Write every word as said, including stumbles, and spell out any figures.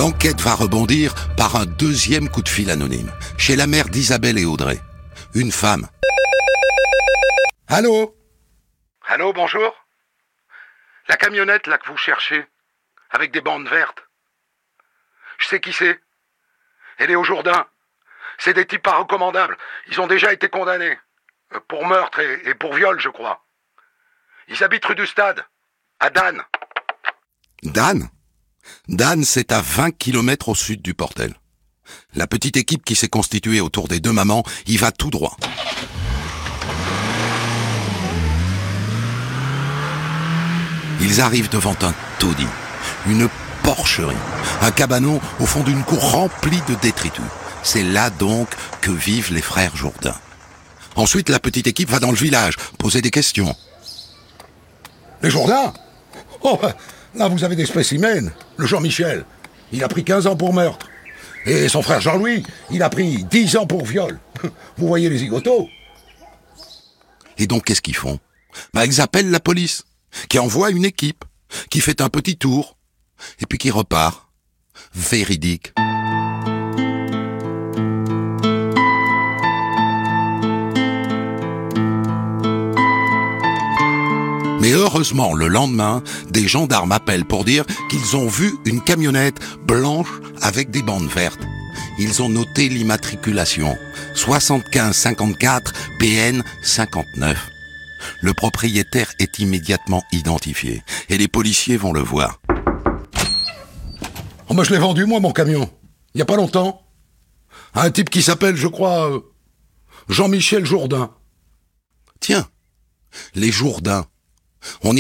L'enquête va rebondir par un deuxième coup de fil anonyme, chez la mère d'Isabelle et Audrey. Une femme. Allô ? Allô, bonjour ? La camionnette, là, que vous cherchez, avec des bandes vertes. Je sais qui c'est. Elle est au Jourdain. C'est des types pas recommandables. Ils ont déjà été condamnés. Euh, pour meurtre et, et pour viol, je crois. Ils habitent rue du Stade, à Dan. Dan ? Dan, c'est à vingt kilomètres au sud du Portel. La petite équipe qui s'est constituée autour des deux mamans y va tout droit. Ils arrivent devant un taudis, une porcherie, un cabanon au fond d'une cour remplie de détritus. C'est là donc que vivent les frères Jourdain. Ensuite, la petite équipe va dans le village, poser des questions. Les Jourdain ? Oh, là vous avez des spécimens. Le Jean-Michel, il a pris quinze ans pour meurtre. Et son frère Jean-Louis, il a pris dix ans pour viol. Vous voyez les zigotos ? Et donc, qu'est-ce qu'ils font ? Bah, ils appellent la police, qui envoie une équipe, qui fait un petit tour, et puis qui repart. Véridique. Mais heureusement, le lendemain, des gendarmes appellent pour dire qu'ils ont vu une camionnette blanche avec des bandes vertes. Ils ont noté l'immatriculation, soixante-quinze cinquante-quatre P N cinquante-neuf. Le propriétaire est immédiatement identifié et les policiers vont le voir. Oh, moi je l'ai vendu, moi, mon camion. Il n'y a pas longtemps. À un type qui s'appelle, je crois, euh, Jean-Michel Jourdain. Tiens, les Jourdain. On y